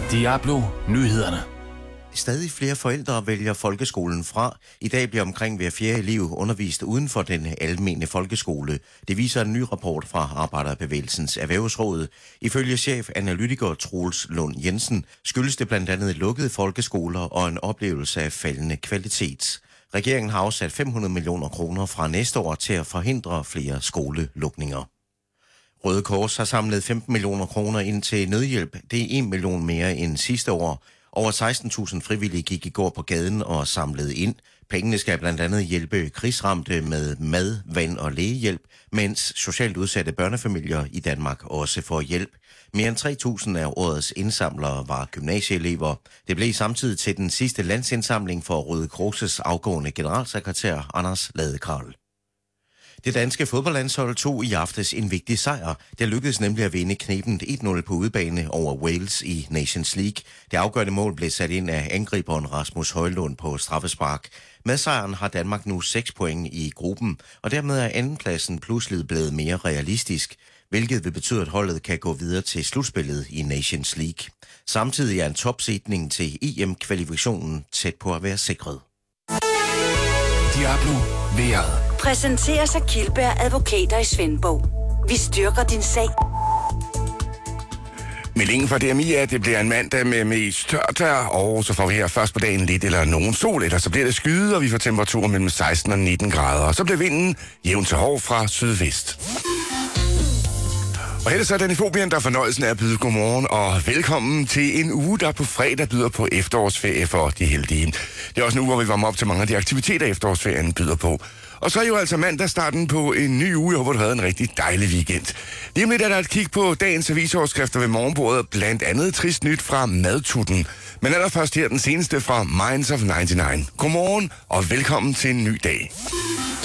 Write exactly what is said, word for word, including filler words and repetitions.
Diablo Nyhederne. Stadig flere forældre vælger folkeskolen fra. I dag bliver omkring hver fjerde elev undervist uden for den almene folkeskole. Det viser en ny rapport fra Arbejderbevægelsens Erhvervsråd. Ifølge chefanalytiker Troels Lund Jensen skyldes det blandt andet lukkede folkeskoler og en oplevelse af faldende kvalitet. Regeringen har afsat fem hundrede millioner kroner fra næste år til at forhindre flere skolelukninger. Røde Kors har samlet femten millioner kroner ind til nødhjælp. Det er en million mere end sidste år. Over seksten tusind frivillige gik i går på gaden og samlede ind. Pengene skal blandt andet hjælpe krigsramte med mad, vand og lægehjælp, mens socialt udsatte børnefamilier i Danmark også får hjælp. Mere end tre tusind af årets indsamlere var gymnasieelever. Det blev samtidig til den sidste landsindsamling for Røde Kors' afgående generalsekretær Anders Ladekarl. Det danske fodboldlandshold tog i aftes en vigtig sejr. Det lykkedes nemlig at vinde knebent et nul på udebane over Wales i Nations League. Det afgørende mål blev sat ind af angriberen Rasmus Højlund på straffespark. Med sejren har Danmark nu seks point i gruppen, og dermed er andenpladsen pludselig blevet mere realistisk, hvilket vil betyde, at holdet kan gå videre til slutspillet i Nations League. Samtidig er en topsætning til E M-kvalifikationen tæt på at være sikret. Diablo Vejret. Præsenteres af Kildberg Advokater i Svendborg. Vi styrker din sag. Meldingen fra D M I er, at det bliver en mandag med mest tørt her, og så får vi her først på dagen lidt eller nogen sol, eller så bliver det skyde, og vi får temperaturer mellem seksten og nitten grader, og så bliver vinden jævn til hård fra sydvest. Og ellers er Danifobien, der fornøjelsen af at byde godmorgen og velkommen til en uge, der på fredag byder på efterårsferie for de heldige. Det er også en uge, hvor vi varmer op til mange af de aktiviteter, efterårsferien byder på. Og så er jo altså mandag starten på en ny uge, hvor du havde en rigtig dejlig weekend. Lige om lidt er der et kig på dagens avisoverskrifter ved morgenbordet, blandt andet trist nyt fra Madtutten. Men allerførst her den seneste fra Minds of nioghalvfems. Godmorgen og velkommen til en ny dag.